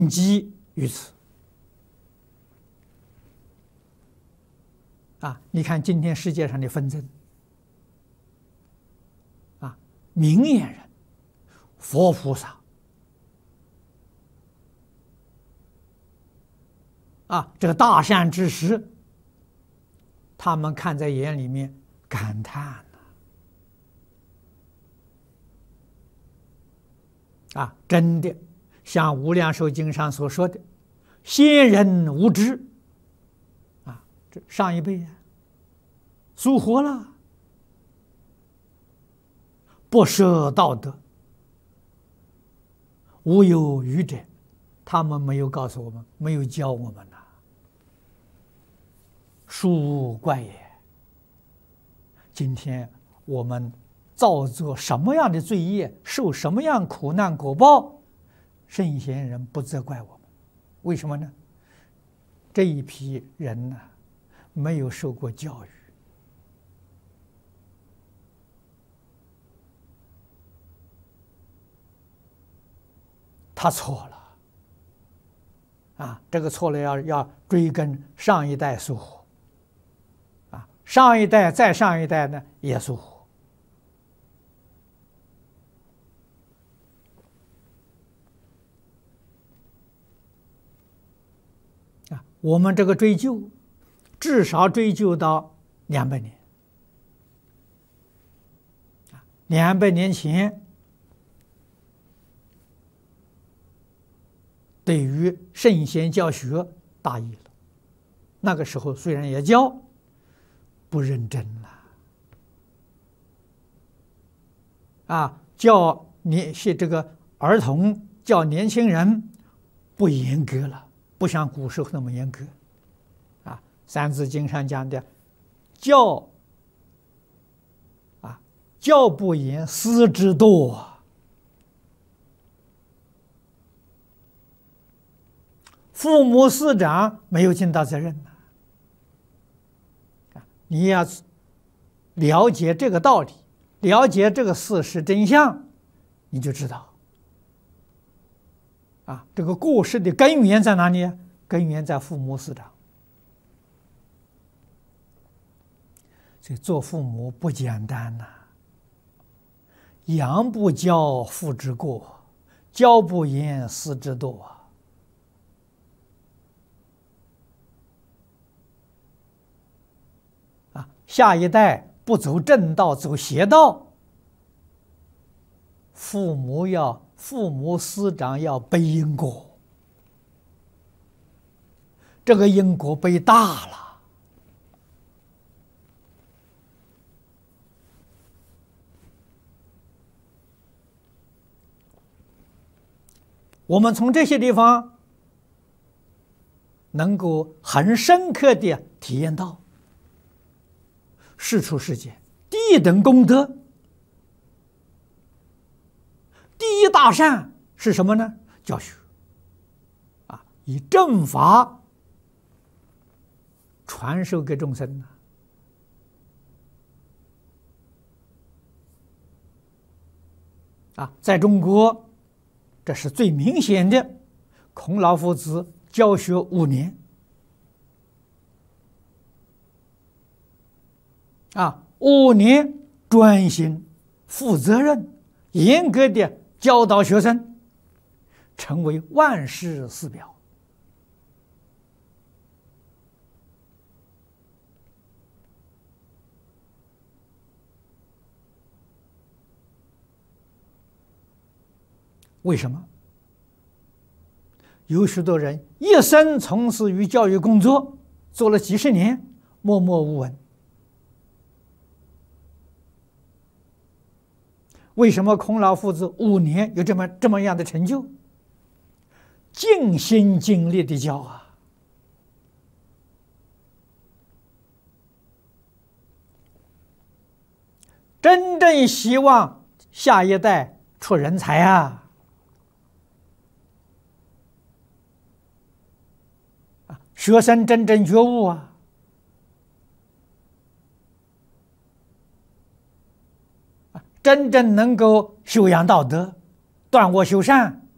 基于此。你看今天世界上的纷争，明眼人、佛菩萨，这个大善之时，他们看在眼里面，感叹真的像《无量寿经》上所说的，先人无知，这上一辈疏忽了，不舍道德，无有愚者，他们没有告诉我们，没有教我们殊无怪也。今天我们造作什么样的罪业，受什么样苦难果报，圣贤人不责怪我们，为什么呢？这一批人没有受过教育，他错了，这个错了要追根上一代疏忽，上一代再上一代呢也疏忽。我们这个追究，至少追究到200年。200年前，对于圣贤教学大意了。那个时候虽然也教，不认真了。教这个儿童，教年轻人不严格了。不像古时候那么严格，三字经上讲的，教不严，师之惰。父母师长没有尽到责任你要了解这个道理，了解这个事实真相，你就知道。这个过失的根源在哪里？根源在父母师长。所以做父母不简单养不教，父之过；教不严，师之惰下一代不走正道，走邪道，父母师长要背因果，这个因果背大了。我们从这些地方能够很深刻地体验到，世出世间第一等功德，第一大善是什么呢？教学以正法传授给众生在中国，这是最明显的。孔老夫子教学5年，5年专心、负责任、严格的教导学生，成为万世师表。为什么？有许多人一生从事于教育工作，做了几十年，默默无闻。为什么孔老夫子5年有这么样的成就？尽心尽力的教真正希望下一代出人才学生真正觉悟真正能够修养道德，断恶修善，